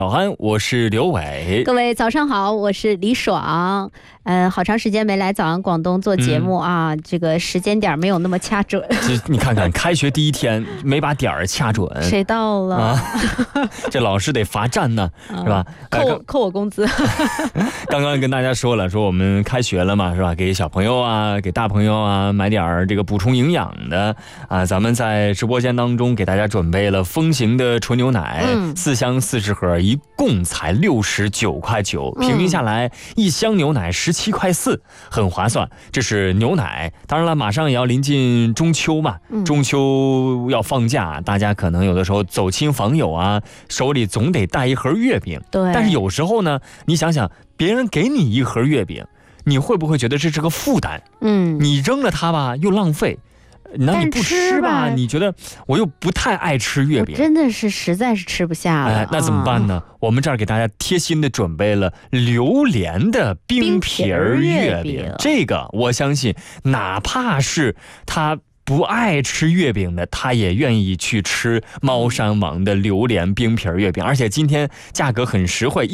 早安，我是刘伟。 各位早上好，我是李爽。好长时间没来早安广东做节目啊，这个时间点没有那么掐准。 你看看，开学第一天没把点儿掐准， 谁到了？ 这老师得罚站呢，是吧？ 扣我工资。 刚刚跟大家说了，说我们开学了嘛，是吧？给小朋友啊，给大朋友啊，买点儿这个补充营养的啊。咱们在直播间当中给大家准备了风行的纯牛奶，4箱40盒，一共才69块9，平均下来一箱牛奶17块4，很划算。这是牛奶，当然了，马上也要临近中秋嘛，中秋要放假，大家可能有的时候走亲访友啊，手里总得带一盒月饼。 对， 但是有时候呢，你想想，别人给你一盒月饼，你会不会觉得这是个负担？你扔了它吧，又浪费。那你不吃吧，你觉得我又不太爱吃月饼， 真的是实在是吃不下了。 那怎么办呢？我们这儿给大家贴心的准备了榴莲的冰皮月饼，这个我相信，哪怕是他不爱吃月饼的，他也愿意去吃猫山王的榴莲冰皮月饼，而且今天价格很实惠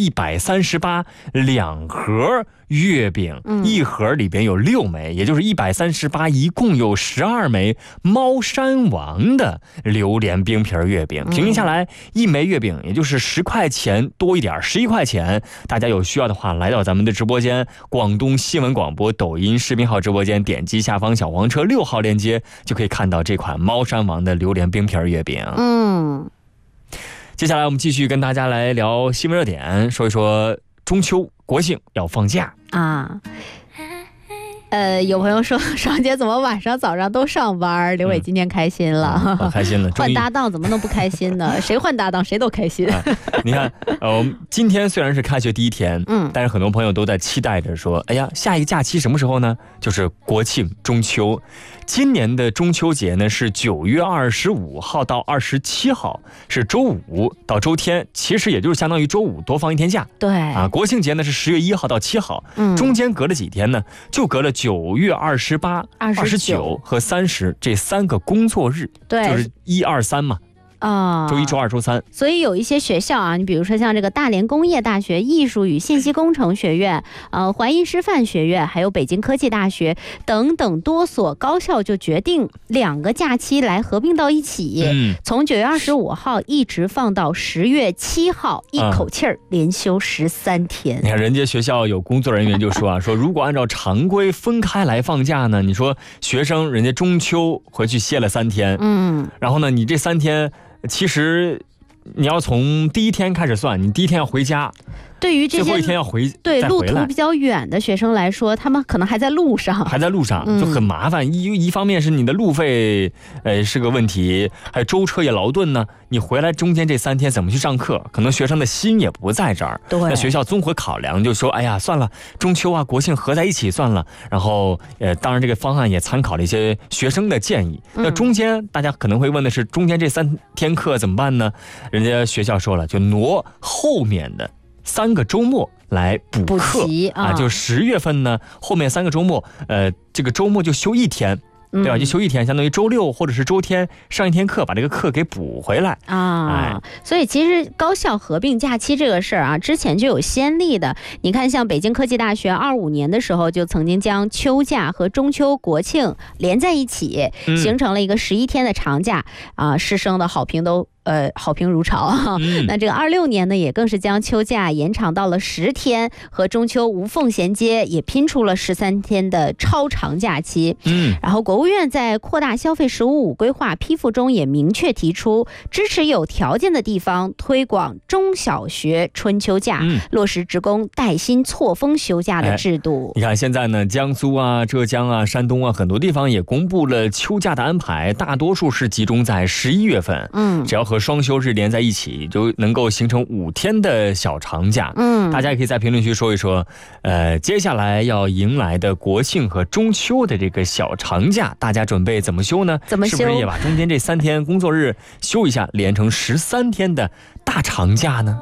，138，2盒月饼，一盒里边有6枚，也就是138，一共有12枚猫山王的榴莲冰皮月饼，平均下来一枚月饼也就是10块钱多一点，11块钱。大家有需要的话，来到咱们的直播间，广东新闻广播抖音视频号直播间，点击下方小黄车6号链接，就可以看到这款猫山王的榴莲冰皮月饼。接下来我们继续跟大家来聊新闻热点，说一说中秋国庆要放假啊。有朋友说，爽姐怎么晚上早上都上班？刘伟今天开心了， 开心了。 换搭档怎么能不开心呢？谁换搭档谁都开心。 你看，今天虽然是开学第一天，但是很多朋友都在期待着说，哎呀，下一个假期什么时候呢？就是国庆中秋。今年的中秋节呢是9月25号到27号，是周五到周天，其实也就是相当于周五多放一天假。 对啊，国庆节呢是10月1号到7号，中间隔了几天呢？就隔了9月28、29和30这3个工作日， 对， 就是1、2、3嘛。周一、周二、周三。 所以有一些学校啊，你比如说像这个大连工业大学艺术与信息工程学院、淮阴师范学院，还有北京科技大学等等多所高校就决定2个假期来合并到一起，从9月25号一直放到10月7号，一口气儿连休13天。 你看人家学校有工作人员就说啊，说如果按照常规分开来放假呢，你说学生人家中秋回去歇了3天，然后呢你这3天其实你要从第一天开始算，你第一天要回家， 对于这些最后一天要对路途比较远的学生来说，他们可能还在路上， 就很麻烦。一方面是你的路费是个问题，还有舟车也劳顿呢。你回来中间这3天怎么去上课？可能学生的心也不在这儿。 对， 那学校综合考量就说，哎呀，算了，中秋啊国庆合在一起算了。然后当然这个方案也参考了一些学生的建议。那中间大家可能会问的是，中间这3天课怎么办呢？人家学校说了，就挪后面的3个周末来补课啊，就10月份呢，后面3个周末，这个周末就休1天。对吧？就休1天，相当于周六或者是周天上1天课，把这个课给补回来啊。所以其实高校合并假期这个事儿啊，之前就有先例的。你看，像北京科技大学25年的时候，就曾经将秋假和中秋、国庆连在一起，形成了一个11天的长假啊。师生的好评如潮。那这个26年呢，也更是将秋假延长到了10天，和中秋无缝衔接，也拼出了13天的超长假期。然后国务院在扩大消费15.5规划批复中也明确提出，支持有条件的地方推广中小学春秋假，落实职工带薪错峰休假的制度。 你看现在呢，江苏啊、浙江啊、山东啊，很多地方也公布了秋假的安排，大多数是集中在11月份。只要和双休日连在一起，就能够形成5天的小长假。大家也可以在评论区说一说，接下来要迎来的国庆和中秋的这个小长假，大家准备怎么休呢？ 怎么休？ 是不是也把中间这3天工作日休一下，连成13天的大长假呢？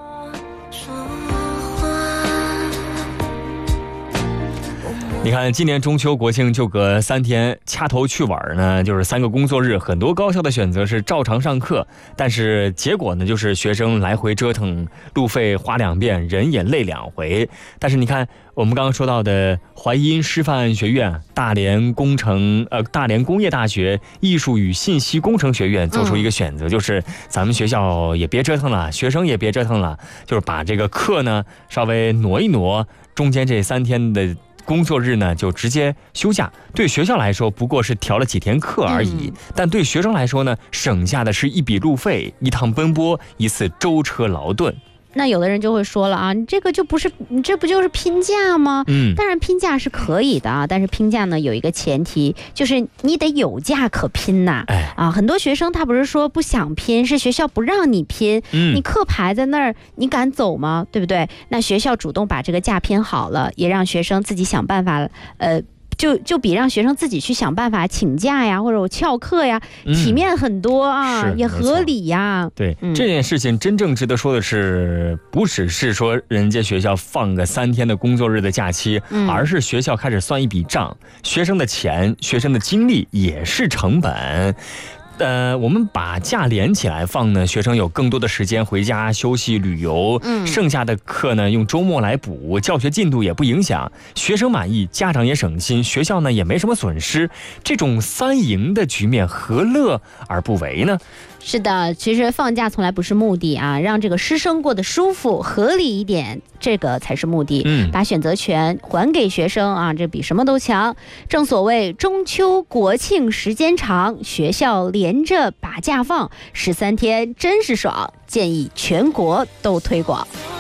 你看，今年中秋国庆就隔3天，掐头去尾呢，就是3个工作日，很多高校的选择是照常上课，但是结果呢，就是学生来回折腾，路费花2遍，人也累2回。但是你看，我们刚刚说到的淮阴师范学院、大连工业大学艺术与信息工程学院做出一个选择，就是咱们学校也别折腾了，学生也别折腾了，就是把这个课呢稍微挪一挪，中间这3天的工作日呢就直接休假。对学校来说不过是调了几天课而已，但对学生来说呢，省下的是一笔路费，一趟奔波，一次舟车劳顿。 那有的人就会说了啊，你这个就不是，你这不就是拼假吗？当然拼假是可以的啊，但是拼假呢有一个前提，就是你得有假可拼呐。很多学生他不是说不想拼，是学校不让你拼，你课排在那儿，你敢走吗？对不对？那学校主动把这个假拼好了，也让学生自己想办法，就比让学生自己去想办法请假呀，或者我翘课呀，体面很多啊，也合理呀。 对，这件事情真正值得说的是，不只是说人家学校放个3天的工作日的假期，而是学校开始算一笔账，学生的钱、学生的精力也是成本。我们把假连起来放呢，学生有更多的时间回家休息旅游，剩下的课呢用周末来补，教学进度也不影响，学生满意，家长也省心，学校呢也没什么损失，这种3赢的局面何乐而不为呢？ 是的，其实放假从来不是目的啊，让这个师生过得舒服合理一点，这个才是目的。把选择权还给学生啊，这比什么都强。正所谓中秋国庆时间长，学校连着把假放，13天真是爽，建议全国都推广。